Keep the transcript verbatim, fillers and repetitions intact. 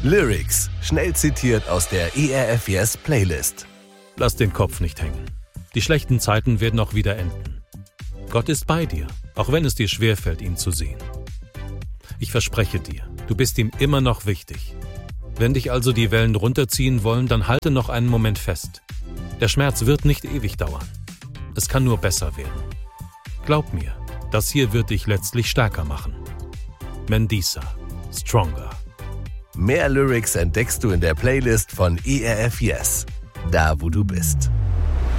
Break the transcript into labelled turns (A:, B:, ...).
A: Lyrics, schnell zitiert aus der E R F Yes Playlist.
B: Lass den Kopf nicht hängen. Die schlechten Zeiten werden auch wieder enden. Gott ist bei dir, auch wenn es dir schwerfällt, ihn zu sehen. Ich verspreche dir, du bist ihm immer noch wichtig. Wenn dich also die Wellen runterziehen wollen, dann halte noch einen Moment fest. Der Schmerz wird nicht ewig dauern. Es kann nur besser werden. Glaub mir, das hier wird dich letztlich stärker machen. Mandisa, Stronger.
A: Mehr Lyrics entdeckst du in der Playlist von E R F Yes, da wo du bist.